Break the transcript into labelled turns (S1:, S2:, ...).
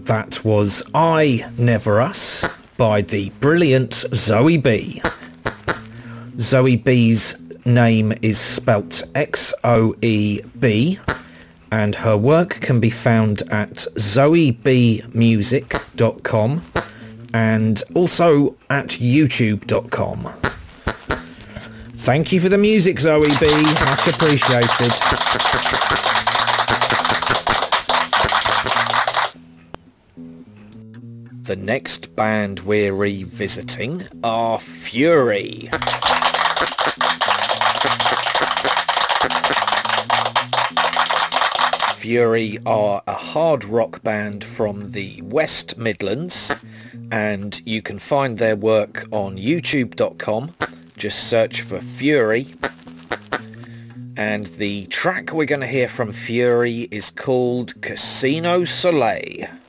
S1: That was I Never Us by the brilliant Zoe B. Zoe B's name is spelt Xoeb, and her work can be found at zoebmusic.com and also at youtube.com. Thank you for the music, Zoe B. Much appreciated. The next band we're revisiting are Fury. Fury are a hard rock band from the West Midlands, and you can find their work on youtube.com. Just search for Fury. And the track we're going to hear from Fury is called Casino Soleil.